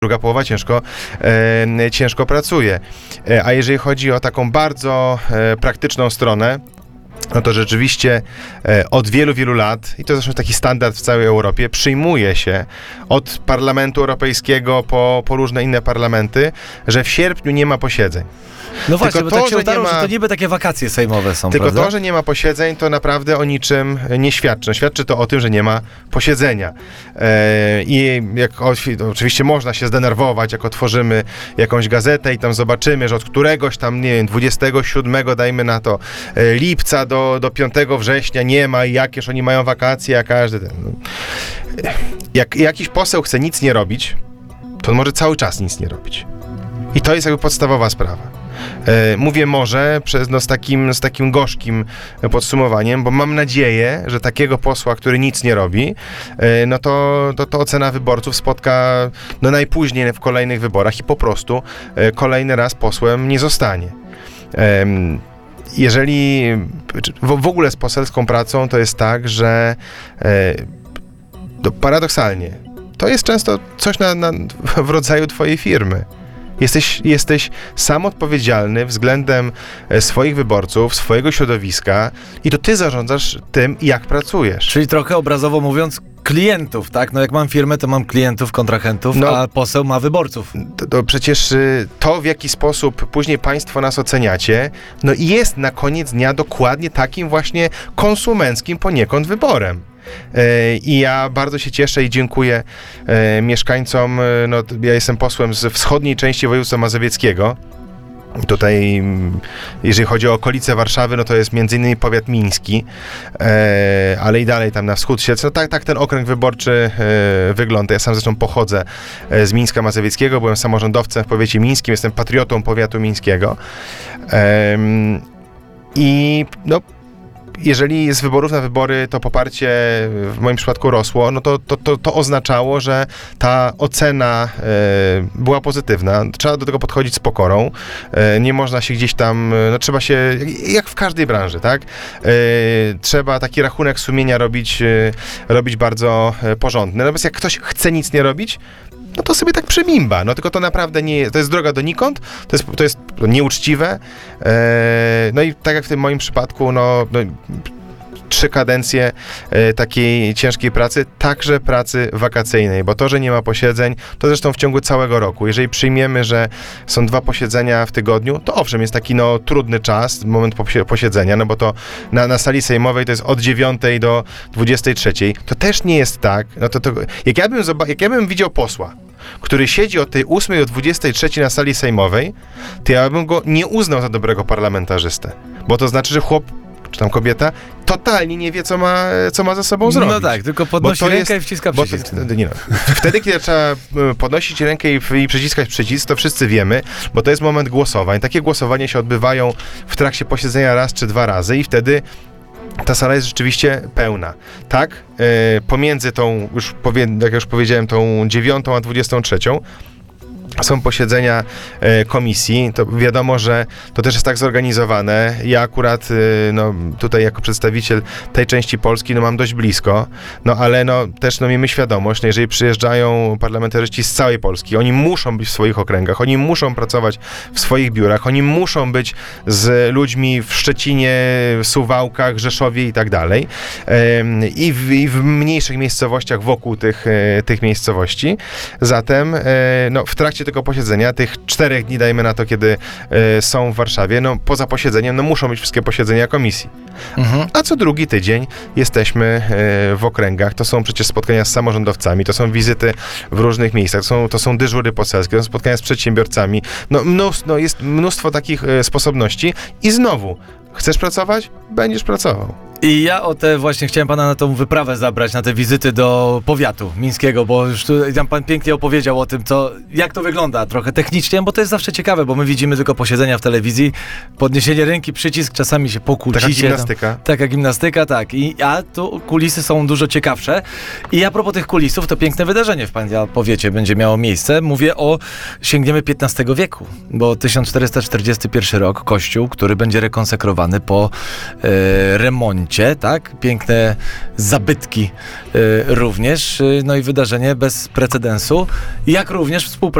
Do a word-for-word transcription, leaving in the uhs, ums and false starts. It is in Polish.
druga połowa ciężko, e, ciężko pracuje. E, a jeżeli chodzi o taką bardzo e, praktyczną stronę, no to rzeczywiście e, od wielu, wielu lat, i to zresztą taki standard w całej Europie, przyjmuje się od Parlamentu Europejskiego po, po różne inne parlamenty, że w sierpniu nie ma posiedzeń. No właśnie, Tylko bo to, tak się że udało, nie ma- że to niby takie wakacje sejmowe są, Tylko prawda? to, że nie ma posiedzeń, to naprawdę o niczym nie świadczy. No, świadczy to o tym, że nie ma posiedzenia. E, I jak o, oczywiście można się zdenerwować, jak otworzymy jakąś gazetę i tam zobaczymy, że od któregoś tam, nie wiem, dwudziestego siódmego, dajmy na to, e, lipca do, do piątego września nie ma i jakież oni mają wakacje, a każdy ten. No. Jak jakiś poseł chce nic nie robić, to on może cały czas nic nie robić. I to jest jakby podstawowa sprawa. E, mówię może przez, no, z, takim, z takim gorzkim podsumowaniem, bo mam nadzieję, że takiego posła, który nic nie robi, e, no to, to, to ocena wyborców spotka no, najpóźniej w kolejnych wyborach i po prostu e, kolejny raz posłem nie zostanie. E, jeżeli w, w ogóle z poselską pracą to jest tak, że e, to paradoksalnie to jest często coś na, na, w rodzaju twojej firmy. Jesteś, jesteś sam odpowiedzialny względem swoich wyborców, swojego środowiska i to ty zarządzasz tym, jak pracujesz. Czyli trochę obrazowo mówiąc klientów, tak? No jak mam firmę, to mam klientów, kontrahentów, No. a poseł ma wyborców. To, to przecież y, to, w jaki sposób później państwo nas oceniacie, no i jest na koniec dnia dokładnie takim właśnie konsumenckim poniekąd wyborem. E, I ja bardzo się cieszę i dziękuję e, mieszkańcom, e, no ja jestem posłem z wschodniej części województwa mazowieckiego. Tutaj, mm, jeżeli chodzi o okolice Warszawy, no to jest między innymi powiat miński, e, ale i dalej tam na wschód siedzę. No tak, tak ten okręg wyborczy e, wygląda. Ja sam zresztą pochodzę e, z Mińska Mazowieckiego, byłem samorządowcem w powiecie mińskim, jestem patriotą powiatu mińskiego. E, I no jeżeli z wyborów na wybory to poparcie w moim przypadku rosło, no to, to, to, to oznaczało, że ta ocena e, była pozytywna. Trzeba do tego podchodzić z pokorą. E, nie można się gdzieś tam, no trzeba się, jak w każdej branży, tak? E, trzeba taki rachunek sumienia robić, e, robić bardzo e, porządny. Natomiast jak ktoś chce nic nie robić, no to sobie tak przemimba. No tylko to naprawdę nie jest, to jest droga donikąd, to jest, to jest nieuczciwe. E, no i tak jak w tym moim przypadku, no, no trzy kadencje e, takiej ciężkiej pracy, także pracy wakacyjnej, bo to, że nie ma posiedzeń, to zresztą w ciągu całego roku. Jeżeli przyjmiemy, że są dwa posiedzenia w tygodniu, to owszem, jest taki no trudny czas, moment posie- posiedzenia, no bo to na, na sali sejmowej to jest od dziewiątej do dwudziestej trzeciej. To też nie jest tak, no to, to jak ja bym zoba- jak ja bym widział posła, który siedzi od tej ósmej do dwudziestej trzeciej na sali sejmowej, to ja bym go nie uznał za dobrego parlamentarzystę, bo to znaczy, że chłop czy tam kobieta, totalnie nie wie, co ma, co ma ze sobą zrobić. No tak, tylko podnosi Bo to rękę jest- i wciska Bo przycisk. to, nie no. Wtedy, kiedy trzeba e, podnosić rękę i, i przyciskać przycisk, to wszyscy wiemy, bo to jest moment głosowań. Takie głosowania się odbywają w trakcie posiedzenia raz czy dwa razy i wtedy ta sala jest rzeczywiście pełna. Tak, e, pomiędzy tą, już powie, jak już powiedziałem, tą dziewiątą a dwudziestą trzecią są posiedzenia e, komisji, to wiadomo, że to też jest tak zorganizowane. Ja akurat e, no, tutaj jako przedstawiciel tej części Polski no, mam dość blisko, no ale no, też no, miejmy świadomość, no, jeżeli przyjeżdżają parlamentarzyści z całej Polski, oni muszą być w swoich okręgach, oni muszą pracować w swoich biurach, oni muszą być z ludźmi w Szczecinie, w Suwałkach, Rzeszowie i tak dalej. E, I w, i w mniejszych miejscowościach wokół tych, e, tych miejscowości. Zatem e, no, w trakcie tego posiedzenia, tych czterech dni, dajmy na to, kiedy e, są w Warszawie, no poza posiedzeniem, no muszą być wszystkie posiedzenia komisji. Mhm. A co drugi tydzień jesteśmy e, w okręgach, to są przecież spotkania z samorządowcami, to są wizyty w różnych miejscach, to są, to są dyżury poselskie, to są spotkania z przedsiębiorcami, no, mnóstwo, no jest mnóstwo takich e, sposobności i znowu, chcesz pracować? Będziesz pracował. I ja o te właśnie chciałem pana na tą wyprawę zabrać, na te wizyty do powiatu mińskiego, bo już tu tam pan pięknie opowiedział o tym, co, jak to wygląda trochę technicznie, bo to jest zawsze ciekawe, bo my widzimy tylko posiedzenia w telewizji, podniesienie ręki, przycisk, czasami się pokłócicie. Taka gimnastyka. Tam, taka gimnastyka, tak. I, a tu kulisy są dużo ciekawsze. I a propos tych kulisów, to piękne wydarzenie w pana powiecie będzie miało miejsce. Mówię o, sięgniemy piętnastego wieku, bo tysiąc czterysta czterdziesty pierwszy rok, kościół, który będzie rekonsekrowany po e, remoncie zdjęcie, tak? Piękne zabytki y, również, y, no i wydarzenie bez precedensu, jak również współpraca